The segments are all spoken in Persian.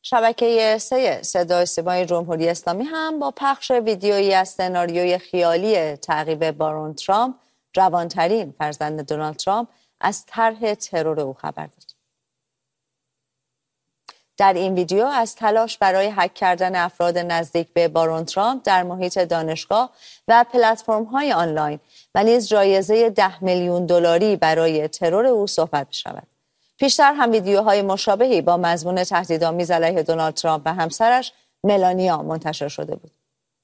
شبکه 3 صدای سیمای جمهوری اسلامی هم با پخش ویدیویی از سناریوی خیالی تعقیب بارون ترامپ، جوانترین فرزند دونالد ترامپ، از طرح ترور او خبر داد. در این ویدیو از تلاش برای هک کردن افراد نزدیک به بارون ترامپ در محیط دانشگاه و پلتفرم‌های آنلاین و نیز جایزه $10 میلیون برای ترور او صحبت می‌شود. پیشتر هم ویدیوهای مشابهی با مضمون تهدیدآمیز علیه دونالد ترامپ و همسرش ملانیا منتشر شده بود.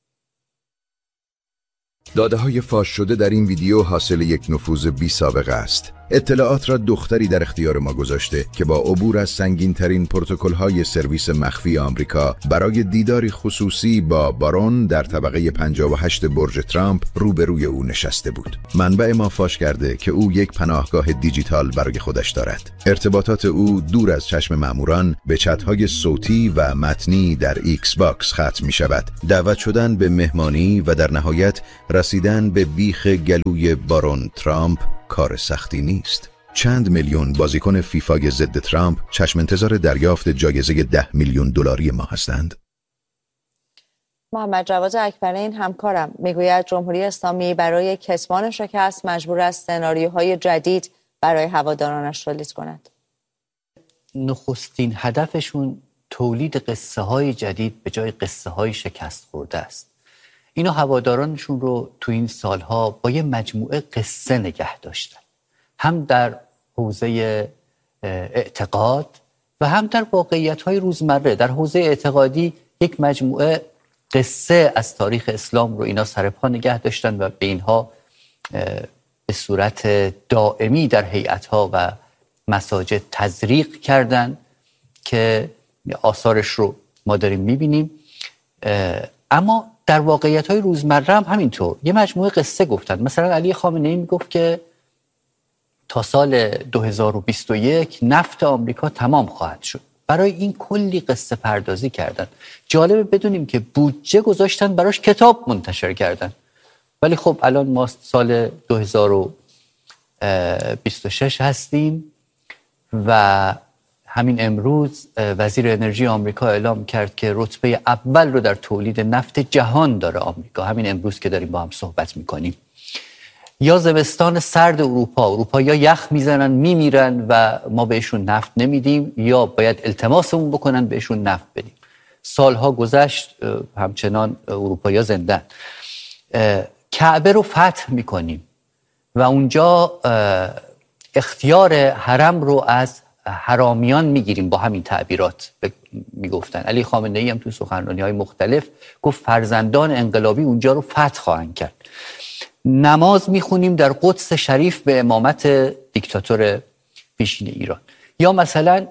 داده‌های فاش شده در این ویدیو حاصل یک نفوذ بی سابقه است. اطلاعات را دختری در اختیار ما گذاشته که با عبور از سنگین‌ترین پروتکل‌های سرویس مخفی آمریکا برای دیداری خصوصی با بارون در طبقه 58 برج ترامپ روبروی او نشسته بود. منبع ما فاش کرده که او یک پناهگاه دیجیتال برای خودش دارد. ارتباطات او دور از چشم ماموران به چت‌های صوتی و متنی در ایکس باکس ختم می‌شود. دعوت شدن به مهمانی و در نهایت رسیدن به بیخ گلوی بارون ترامپ کار سختی نیست. چند میلیون بازیکن فیفای ضد ترامپ چشم انتظار دریافت جایزه $10 میلیون ما هستند. محمد جواد اکبرین همکارم میگوید جمهوری اسلامی برای کتمان شکست مجبور است سناریوهای جدید برای هوادارانش تولید کند. نخستین هدفشون تولید قصه های جدید به جای قصه های شکست خورده است. اینا هوادارانشون رو تو این سالها با یه مجموعه قصه نگه داشتن، هم در حوزه اعتقاد و هم در واقعیت‌های روزمره. در حوزه اعتقادی یک مجموعه قصه از تاریخ اسلام رو اینا سرپا نگه داشتن و به اینها به صورت دائمی در هیئت‌ها و مساجد تزریق کردن که آثارش رو ما داریم می‌بینیم. اما در واقعیت‌های روزمره هم همینطور یه مجموعه قصه گفتن. مثلا علی خامنه‌ای میگفت که تا سال 2021 نفت آمریکا تمام خواهد شد. برای این کلی قصه پردازی کردن. جالبه بدونیم که بودجه گذاشتن براش کتاب منتشر کردن. ولی خب الان ما سال 2026 هستیم و همین امروز وزیر انرژی آمریکا اعلام کرد که رتبه اول رو در تولید نفت جهان داره آمریکا. همین امروز که داریم با هم صحبت میکنیم. یا زمستان سرد اروپا یا یخ میزنن میمیرن و ما بهشون نفت نمیدیم یا باید التماسمون بکنن بهشون نفت بدیم. سالها گذشت همچنان اروپایی‌ها زندن. کعبه رو فتح میکنیم و اونجا اختیار حرم رو از حرامیان میگیریم. با همین تعبیرات میگفتن. علی خامنه‌ای هم تو سخنرانی‌های مختلف گفت فرزندان انقلابی اونجا رو فتح خواهند کرد. نماز میخونیم در قدس شریف به امامت دیکتاتور پیشین ایران. یا مثلا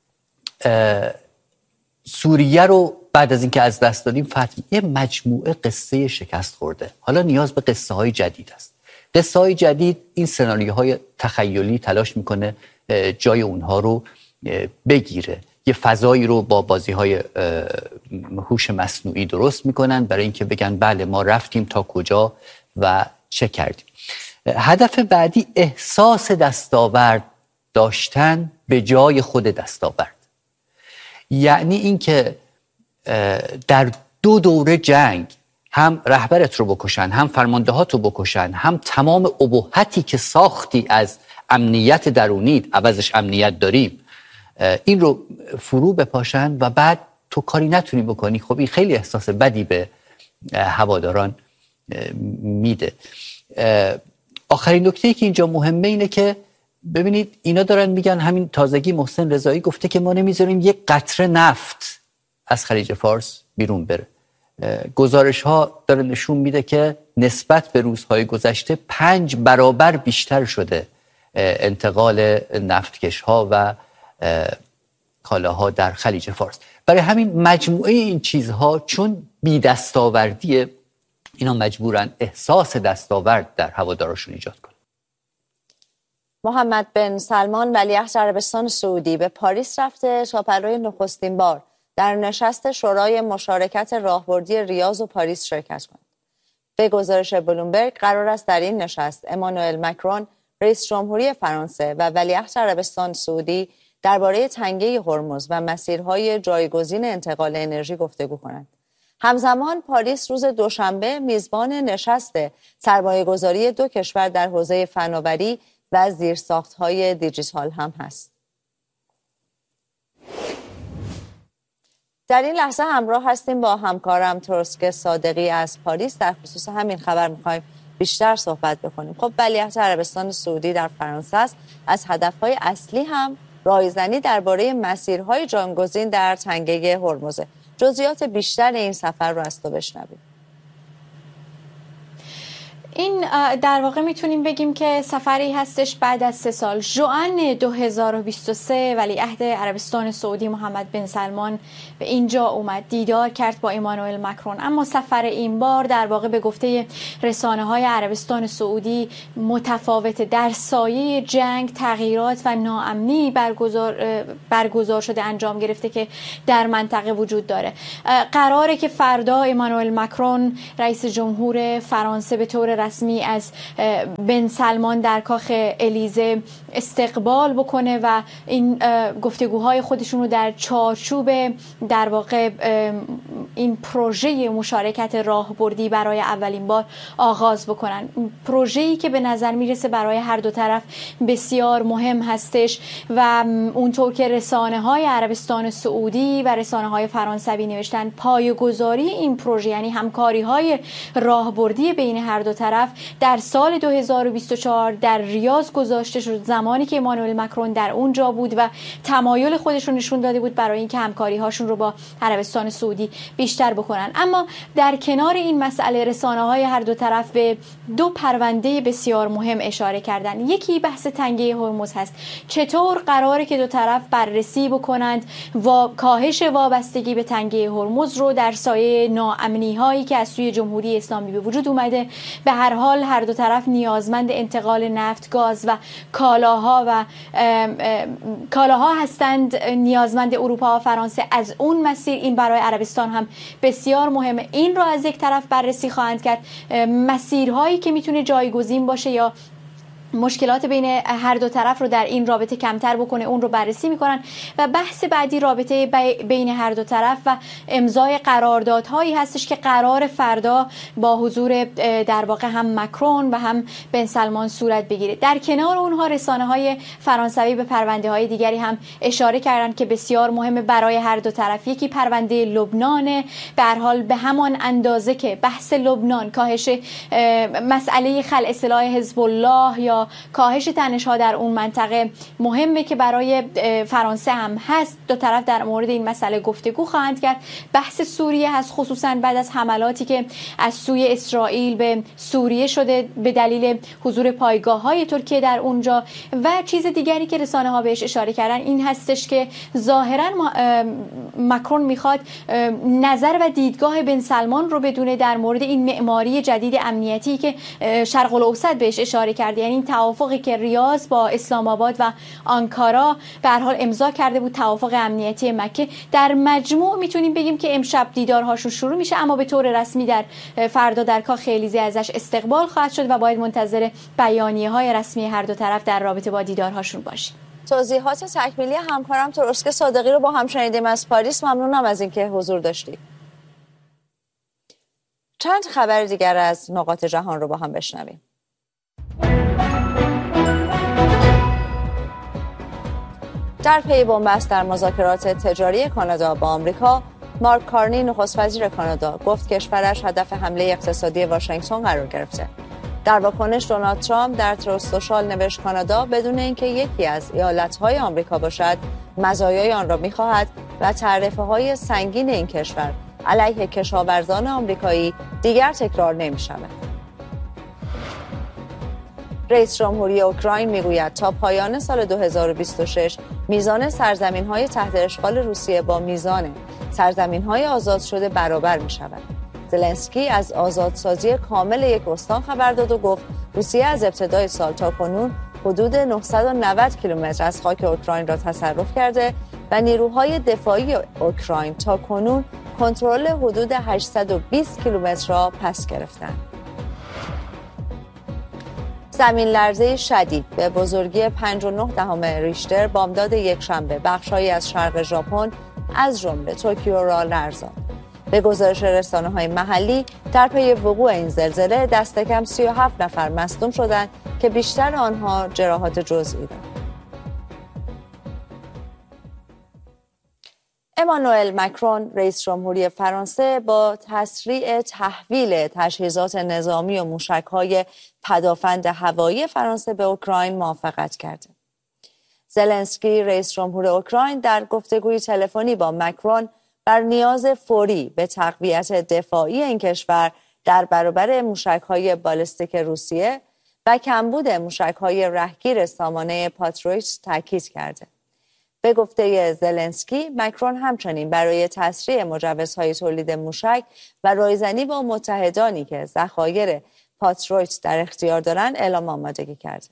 سوریه رو بعد از اینکه از دست دادیم فتح. یه مجموعه قصه شکست خورده. حالا نیاز به قصه های جدید است. قصه های جدید این سناریوهای تخیلی تلاش میکنه جای اونها رو بگیره. یه فضایی رو با بازی‌های هوش مصنوعی درست میکنن برای اینکه بگن بله ما رفتیم تا کجا و چه کردیم. هدف بعدی احساس دستاورد داشتن به جای خود دستاورد. یعنی اینکه در دو دوره جنگ هم رهبرت رو بکشن، هم فرماندهات رو بکشن، هم تمام ابهتی که ساختی از امنیت درونیت عوضش امنیت داریم این رو فرو بپاشن و بعد تو کاری نتونی بکنی. خب این خیلی احساس بدی به هواداران میده. آخرین نکته‌ای که اینجا مهمه اینه که ببینید اینا دارن میگن، همین تازگی محسن رضایی گفته که ما نمیذاریم یک قطره نفت از خلیج فارس بیرون بره. گزارش ها داره نشون میده که نسبت به روزهای گذشته 5 برابر بیشتر شده انتقال نفتکش ها و کالاها در خلیج فارس. برای همین مجموعه این چیزها چون بی دستاوردیه، اینا مجبورن احساس دستاورد در هوادارشون ایجاد کنن. محمد بن سلمان ولیعهد عربستان سعودی به پاریس رفته تا برای نخستین بار در نشست شورای مشارکت راهبردی ریاض و پاریس شرکت کند. به گزارش بلومبرگ قرار است در این نشست امانوئل مکرون رئیس جمهوری فرانسه و ولیعهد عربستان سعودی درباره تنگه هرمز و مسیرهای جایگزین انتقال انرژی گفتگو کنند. همزمان پاریس روز دوشنبه میزبان نشست سرمایه‌گذاری دو کشور در حوزه فناوری و زیرساخت‌های دیجیتال هم هست. در این لحظه همراه هستیم با همکارم ترسک صادقی از پاریس. در خصوص همین خبر می‌خوایم بیشتر صحبت بکنیم. خب ولیعهد عربستان سعودی در فرانسه است. از هدف‌های اصلی هم رایزنی درباره مسیرهای جایگزین در تنگه هرمز. جزئیات بیشتر این سفر رو از تو بشنویم. این در واقع میتونیم بگیم که سفری هستش بعد از 3 سال. ژوئن 2023 ولیعهد عربستان سعودی محمد بن سلمان به اینجا اومد، دیدار کرد با ایمانوئل مکرون. اما سفر این بار در واقع به گفته رسانه‌های عربستان سعودی متفاوته. در سایه جنگ، تغییرات و ناامنی برگزار شده، انجام گرفته که در منطقه وجود داره. قراره که فردا ایمانوئل مکرون رئیس جمهور فرانسه به طور رسمی از بن سلمان در کاخ الیزه استقبال بکنه و این گفتگوهای خودشون رو در چارچوب در واقع این پروژه مشارکت راهبردی برای اولین بار آغاز بکنن. پروژه‌ای که به نظر میرسه برای هر دو طرف بسیار مهم هستش و اونطور که رسانه‌های عربستان سعودی و رسانه‌های فرانسوی نوشتن، پایه‌گذاری این پروژه یعنی همکاری‌های راهبردی بین هر دو طرف در سال 2024 در ریاض گذاشته شد، زمانی که ایمانوئل مکرون در اونجا بود و تمایل خودشون نشون داده بود برای اینکه همکاری هاشون رو با عربستان سعودی بیشتر بکنن. اما در کنار این مسئله رسانه‌های هر دو طرف به 2 پرونده بسیار مهم اشاره کردن. یکی بحث تنگه هرمز هست. چطور قراره که دو طرف بررسی بکنند و کاهش وابستگی به تنگه هرمز رو در سایه ناامنی هایی که از سوی جمهوری اسلامی به وجود اومده. به هر حال هر دو طرف نیازمند انتقال نفت، گاز و کالاها هستند، نیازمند اروپا و فرانسه. از اون مسیر این برای عربستان هم بسیار مهمه. این رو از یک طرف بررسی خواهند کرد، مسیرهایی که میتونه جایگزین باشه یا مشکلات بین هر دو طرف رو در این رابطه کمتر بکنه، اون رو بررسی میکنن. و بحث بعدی رابطه بین هر دو طرف و امضای قراردادهایی هستش که قرار فردا با حضور در واقع هم مکرون و هم بن سلمان صورت بگیره. در کنار اونها رسانه‌های فرانسوی به پرونده‌های دیگری هم اشاره کردن که بسیار مهمه برای هر دو طرف. یکی پرونده لبنان، به هر حال به همان اندازه که بحث لبنان، کاهش مسئله خلع سلاح حزب الله یا کاهش تنش‌ها در اون منطقه مهمه که برای فرانسه هم هست. دو طرف در مورد این مسئله گفتگو خواهند کرد. بحث سوریه هست، خصوصا بعد از حملاتی که از سوی اسرائیل به سوریه شده به دلیل حضور پایگاه‌های ترکیه در اونجا. و چیز دیگری که رسانه‌ها بهش اشاره کردن این هستش که ظاهراً مکرون میخواد نظر و دیدگاه بن سلمان رو بدونه در مورد این معماری جدید امنیتی که شرق الاوسط بهش اشاره کرده، یعنی توافقی که ریاض با اسلام آباد و آنکارا به هر حال امضا کرده بود، توافق امنیتی مکه. در مجموع میتونیم بگیم که امشب دیدارهاشون شروع میشه، اما به طور رسمی در فردا در کاخ الیزه ازش استقبال خواهد شد و باید منتظر بیانیه‌های رسمی هر دو طرف در رابطه با دیدارهاشون باشیم. توضیحات تکمیلی همکارم ترسک صادقی رو با هم شنیدیم از پاریس. ممنونم از اینکه حضور داشتید. چند خبر دیگر از نقاط جهان رو با هم بشنویم. در پی بنبست در مذاکرات تجاری کانادا با آمریکا، مارک کارنی نخست وزیر کانادا گفت کشورش هدف حمله اقتصادی واشنگتن قرار گرفته. در واکنش دونالد ترامپ در تروت سوشال نوشت کانادا بدون اینکه یکی از ایالت‌های آمریکا باشد مزایای آن را می‌خواهد و تعرفه‌های سنگین این کشور علیه کشاورزان آمریکایی دیگر تکرار نمی‌شود. رئیس جمهوری اوکراین میگوید تا پایان سال 2026 میزان سرزمین‌های تحت اشغال روسیه با میزان سرزمین‌های آزاد شده برابر می‌شود. زلنسکی از آزادسازی کامل یک استان خبر داد و گفت روسیه از ابتدای سال تا کنون حدود 990 کیلومتر از خاک اوکراین را تصرف کرده و نیروهای دفاعی اوکراین تا کنون کنترل حدود 820 کیلومتر را پس گرفتند. زمین لرزه شدید به بزرگی 5.9 ریشتر بامداد یکشنبه بخش‌هایی از شرق ژاپن از جمله توکیو را لرزاند. به گزارش رسانه‌های محلی در پی وقوع این زلزله دست کم 37 نفر مصدوم شدند که بیشتر آنها جراحات جزئی دارند. امانوئل مکرون رئیس جمهوری فرانسه با تسریع تحویل تجهیزات نظامی و موشک‌های پدافند هوایی فرانسه به اوکراین موافقت کرد. زلنسکی رئیس جمهور اوکراین در گفتگوی تلفنی با مکرون بر نیاز فوری به تقویت دفاعی این کشور در برابر موشک‌های بالستیک روسیه و کمبود موشک‌های رهگیر سامانه پاتریوت تاکید کرده. به گفته زلنسکی، مکرون همچنین برای تسریع مجوزهای تولید موشک و رایزنی با متحدانی که ذخایر پاتریوت در اختیار دارند اعلام آمادگی کرده.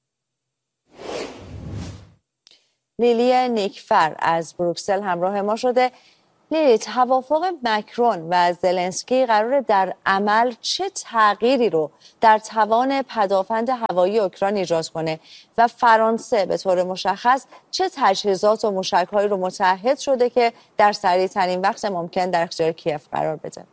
لیلی نیکفر از بروکسل همراه ما شده. لیلی، توافق مکرون و زلنسکی قراره در عمل چه تغییری رو در توان پدافند هوایی اوکراین ایجاد کنه و فرانسه به طور مشخص چه تجهیزات و موشک‌هایی رو متعهد شده که در سریع‌ترین وقت ممکن در اختیار کیف قرار بده؟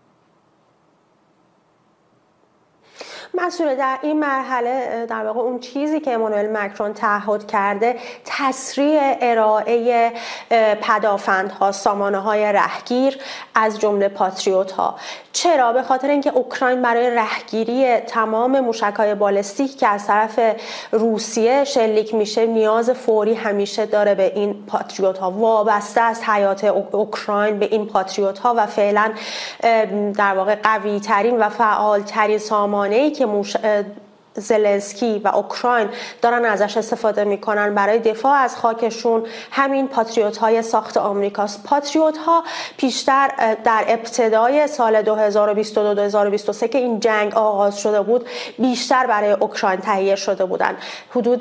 مسئول در این مرحله در واقع اون چیزی که امانوئل مکرون تعهد کرده تسریع ارائه پدافندها، سامانه‌های رهگیر از جمله پاتریوت ها. چرا؟ به خاطر اینکه اوکراین برای رهگیری تمام موشک‌های بالستیک که از طرف روسیه شلیک میشه نیاز فوری همیشه داره به این پاتریوت ها. وابسته از حیات اوکراین به این پاتریوت ها و فعلا در واقع قوی ترین و فعال ترین سامانه‌ای که زلنسکی و اوکراین دارن ازش استفاده میکنن برای دفاع از خاکشون همین پاتریوت های ساخت آمریکاست. پاتریوت ها پیشتر در ابتدای سال 2022-2023 که این جنگ آغاز شده بود بیشتر برای اوکراین تهیه شده بودن. حدود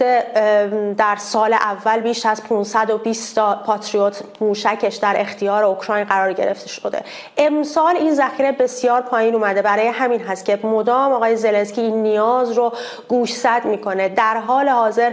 در سال اول بیش از 520 تا پاتریوت موشکش در اختیار اوکراین قرار گرفته شده. امسال این ذخیره بسیار پایین اومده، برای همین هست که مدام آقای زلنسکی این نیاز رو گوشزد میکنه. در حال حاضر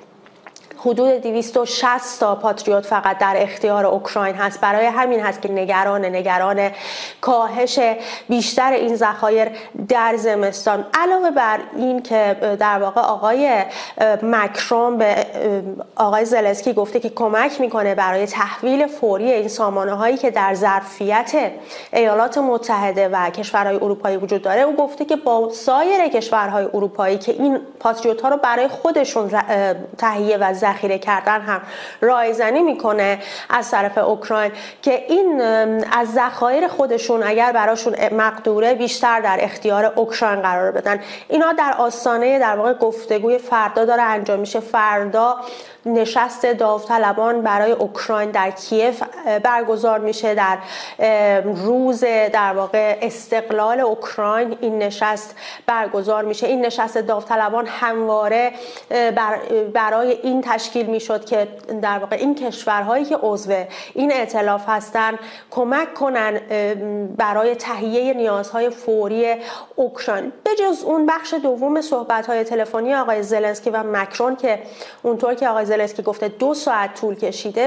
حدود 260 تا پاتریوت فقط در اختیار اوکراین هست. برای همین هست که نگران کاهش بیشتر این ذخایر در زمستان. علاوه بر این که در واقع آقای مکرون به آقای زلنسکی گفته که کمک میکنه برای تحویل فوری این سامانه هایی که در ظرفیت ایالات متحده و کشورهای اروپایی وجود داره، او گفته که با سایر کشورهای اروپایی که این پاتریوت ها رو برای خودشون تهیه و ذخیره کردن هم رایزنی میکنه از طرف اوکراین که این از ذخایر خودشون اگر براشون مقدوره بیشتر در اختیار اوکراین قرار بدن. اینا در آستانه در واقع گفتگوی فردا داره انجام میشه. فردا نشست داوطلبان برای اوکراین در کیف برگزار میشه. در روز در واقع استقلال اوکراین این نشست برگزار میشه. این نشست داوطلبان همواره برای این تشکیل میشد که در واقع این کشورهایی که عضو این ائتلاف هستن کمک کنن برای تهیه نیازهای فوری اوکراین. به جز اون بخش دوم صحبت‌های تلفنی آقای زلنسکی و مکرون که اونطور که آقای زلنسکی گفته 2 ساعت طول کشیده،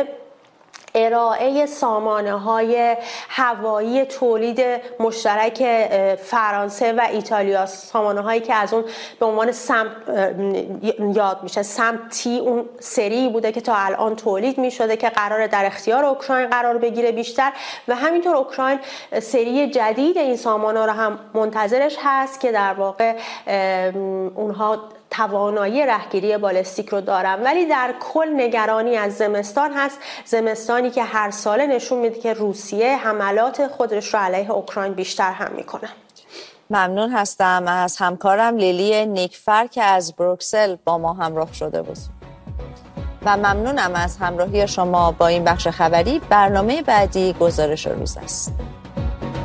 ارائه سامانه‌های هوایی تولید مشترک فرانسه و ایتالیا، سامانه‌هایی که از اون به عنوان سم یاد میشه. سمتی اون سری بوده که تا الان تولید میشده که قراره در اختیار اوکراین قرار بگیره بیشتر، و همینطور اوکراین سری جدید این سامانه‌ها رو هم منتظرش هست که در واقع اونها توانایی رهگیری بالستیک رو دارن. ولی در کل نگرانی از زمستان هست، زمستانی که هر ساله نشون میده که روسیه حملات خودش رو علیه اوکراین بیشتر هم میکنه. ممنون هستم از همکارم لیلی نیکفر که از بروکسل با ما همراه شده بود و ممنونم از همراهی شما با این بخش خبری. برنامه بعدی گزارش روز است.